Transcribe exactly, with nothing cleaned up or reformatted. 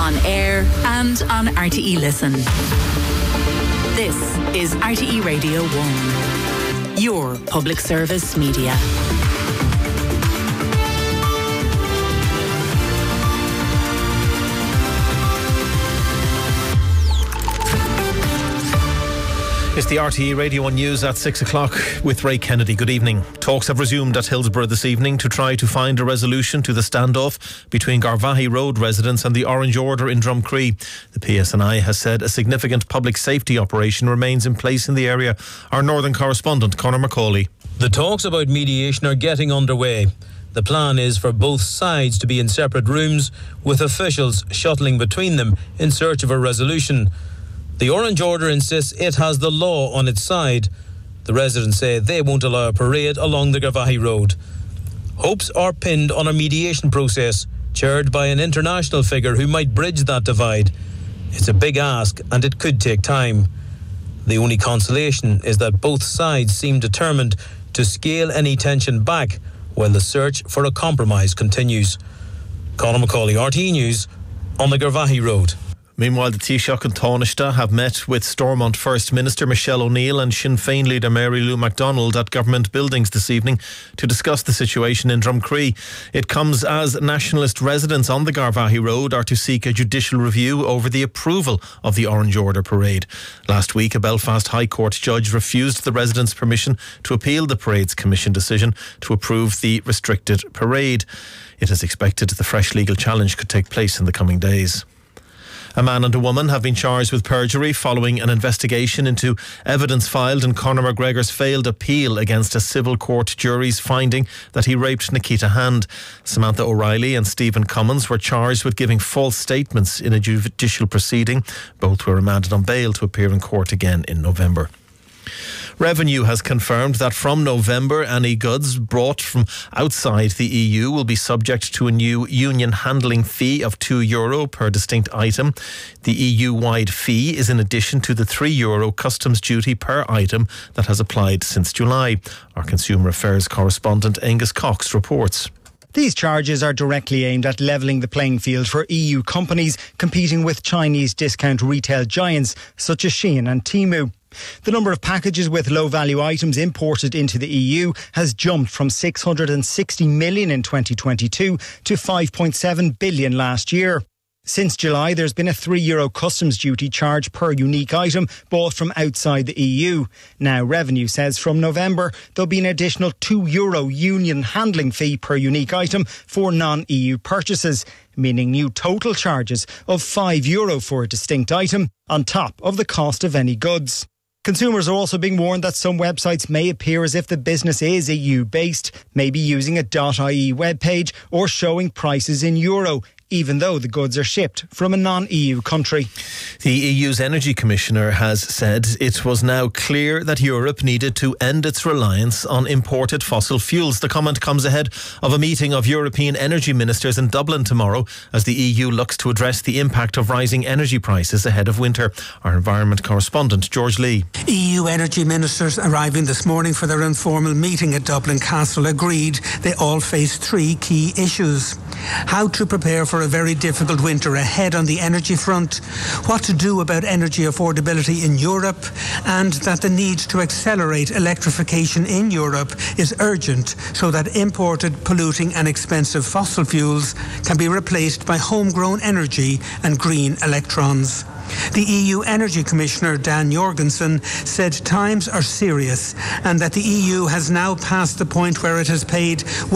on air and on R T E Listen. This is R T E Radio one, your public service media. It's the R T E Radio one News at six o'clock with Ray Kennedy. Good evening. Talks have resumed at Hillsborough this evening to try to find a resolution to the standoff between Garvaghey Road residents and the Orange Order in Drumcree. The P S N I has said a significant public safety operation remains in place in the area. Our northern correspondent, Conor McCauley. The talks about mediation are getting underway. The plan is for both sides to be in separate rooms, with officials shuttling between them in search of a resolution. The Orange Order insists it has the law on its side. The residents say they won't allow a parade along the Garvaghey Road. Hopes are pinned on a mediation process chaired by an international figure who might bridge that divide. It's a big ask and it could take time. The only consolation is that both sides seem determined to scale any tension back while the search for a compromise continues. Conor McCauley, R T E News, on the Garvaghey Road. Meanwhile, the Taoiseach and Taoiseach have met with Stormont First Minister Michelle O'Neill and Sinn Féin leader Mary Lou MacDonald at government buildings this evening to discuss the situation in Drumcree. It comes as nationalist residents on the Garvaghey Road are to seek a judicial review over the approval of the Orange Order parade. Last week, a Belfast High Court judge refused the residents' permission to appeal the parade's commission decision to approve the restricted parade. It is expected the fresh legal challenge could take place in the coming days. A man and a woman have been charged with perjury following an investigation into evidence filed in Conor McGregor's failed appeal against a civil court jury's finding that he raped Nikita Hand. Samantha O'Reilly and Stephen Cummins were charged with giving false statements in a judicial proceeding. Both were remanded on bail to appear in court again in November. Revenue has confirmed that from November, any goods brought from outside the E U will be subject to a new union handling fee of two euro per distinct item. The E U-wide fee is in addition to the three euro customs duty per item that has applied since July. Our Consumer Affairs correspondent Angus Cox reports. These charges are directly aimed at levelling the playing field for E U companies competing with Chinese discount retail giants such as Shein and Temu. The number of packages with low-value items imported into the E U has jumped from six hundred sixty million in twenty twenty-two to five point seven billion last year. Since July, there's been a three euro customs duty charge per unique item bought from outside the E U. Now, Revenue says from November, there'll be an additional two euro union handling fee per unique item for non-E U purchases, meaning new total charges of five euro for a distinct item on top of the cost of any goods. Consumers are also being warned that some websites may appear as if the business is E U-based, maybe using a .ie webpage or showing prices in euro, even though the goods are shipped from a non-E U country. The E U's Energy Commissioner has said it was now clear that Europe needed to end its reliance on imported fossil fuels. The comment comes ahead of a meeting of European energy ministers in Dublin tomorrow as the E U looks to address the impact of rising energy prices ahead of winter. Our environment correspondent, George Lee. E U energy ministers arriving this morning for their informal meeting at Dublin Castle agreed they all face three key issues. How to prepare for a very difficult winter ahead on the energy front, what to do about energy affordability in Europe, and that the need to accelerate electrification in Europe is urgent so that imported, polluting and expensive fossil fuels can be replaced by homegrown energy and green electrons. The E U Energy Commissioner Dan Jorgensen said times are serious and that the E U has now passed the point where it has paid